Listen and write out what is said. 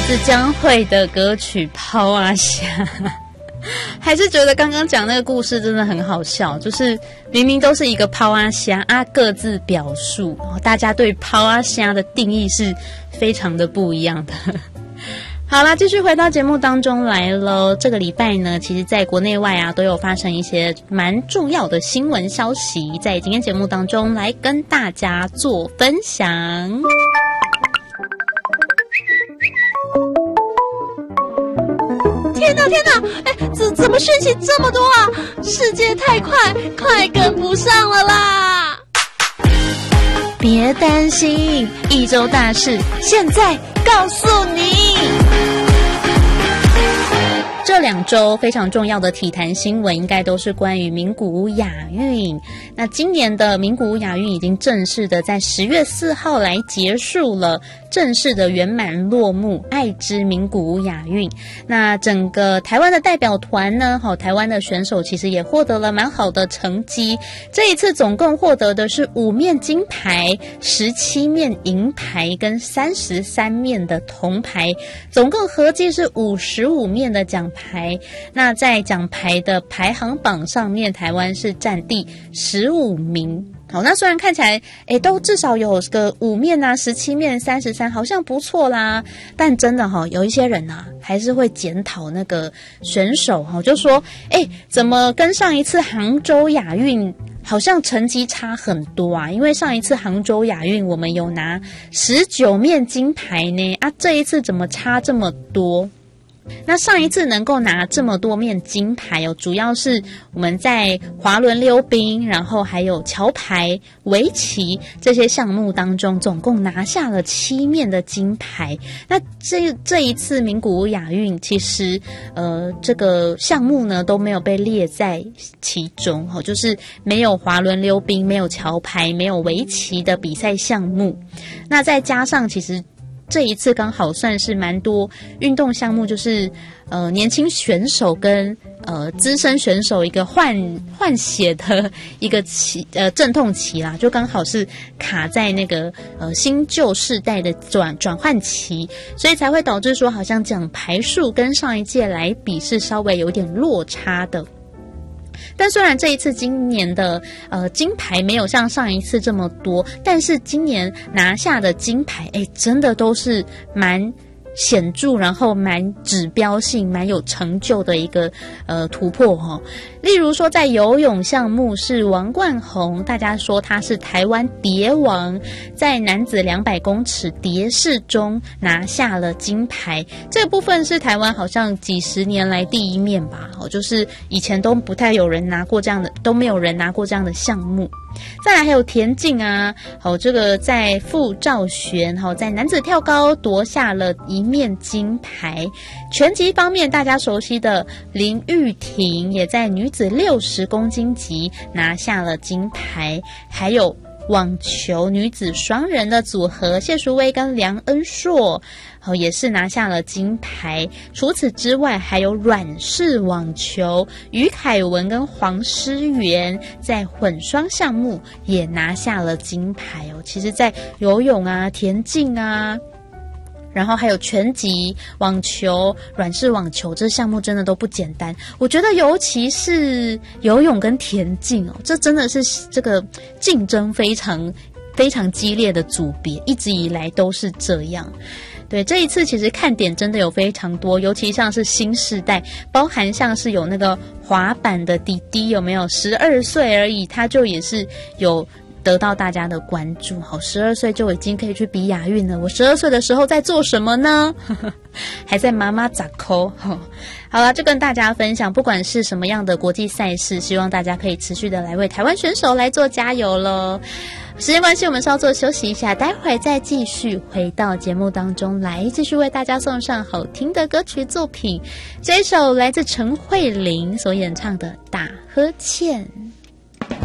自江蕙的歌曲《抛啊虾》，还是觉得刚刚讲那个故事真的很好笑，就是明明都是一个抛啊虾啊，各自表述，大家对抛啊虾的定义是非常的不一样的。好啦，继续回到节目当中来了。这个礼拜呢，其实在国内外啊都有发生一些蛮重要的新闻消息，在今天节目当中来跟大家做分享。 天哪天哪，怎么讯息这么多啊？世界太快，快跟不上了啦！ 别担心，一周大事现在告诉你。这2周非常重要的体坛新闻，应该都是关于名古屋亚运。那今年的名古屋亚运已经正式的在10月4号来结束了，正式的圆满落幕，爱之名古屋亚运。那整个台湾的代表团呢，台湾的选手其实也获得了蛮好的成绩。这一次总共获得的是5面金牌、17面银牌跟33面的铜牌，总共合计是55面的奖牌。那在奖牌的排行榜上面，台湾是占第15名。好，那虽然看起来都至少有个5面啊、17面、33，好像不错啦，但真的有一些人啊还是会检讨那个选手就说怎么跟上一次杭州亚运好像成绩差很多啊？因为上一次杭州亚运我们有拿19面金牌呢，这一次怎么差这么多？那上一次能够拿这么多面金牌主要是我们在滑轮溜冰，然后还有桥牌、围棋这些项目当中，总共拿下了7面的金牌。那这一次名古屋亚运，其实这个项目呢都没有被列在其中，就是没有滑轮溜冰、没有桥牌、没有围棋的比赛项目。那再加上其实这一次刚好算是蛮多运动项目，就是年轻选手跟资深选手一个换血的一个阵痛期啦，就刚好是卡在那个新旧世代的转换期，所以才会导致说好像奖牌数跟上一届来比是稍微有点落差的。但虽然这一次今年的金牌没有像上一次这么多，但是今年拿下的金牌真的都是蛮显著，然后蛮指标性、蛮有成就的一个突破例如说在游泳项目是王冠宏，大家说他是台湾蝶王，在男子200公尺蝶式中拿下了金牌。这个部分是台湾好像几十年来第一面吧，就是以前都不太有人拿过这样的，都没有人拿过这样的项目。再来还有田径啊，这个在傅兆璇在男子跳高夺下了1面金牌。拳击方面，大家熟悉的林玉婷也在女子60公斤级拿下了金牌。还有网球女子双人的组合，谢淑薇跟梁恩硕也是拿下了金牌。除此之外，还有软式网球，于凯文跟黄诗媛在混双项目也拿下了金牌其实在游泳啊、田径啊，然后还有拳击、网球、软式网球，这项目真的都不简单。我觉得尤其是游泳跟田径这真的是这个竞争非常非常激烈的组别，一直以来都是这样。对，这一次其实看点真的有非常多，尤其像是新世代，包含像是有那个滑板的弟弟，有没有12岁而已，他就也是有得到大家的关注。好，12岁就已经可以去比亚运了，我12岁的时候在做什么呢？还在妈妈咋抠。好了，就跟大家分享，不管是什么样的国际赛事，希望大家可以持续的来为台湾选手来做加油咯。时间关系，我们稍作休息一下，待会儿再继续回到节目当中来，继续为大家送上好听的歌曲作品。这一首来自陈慧琳所演唱的《打呵欠》。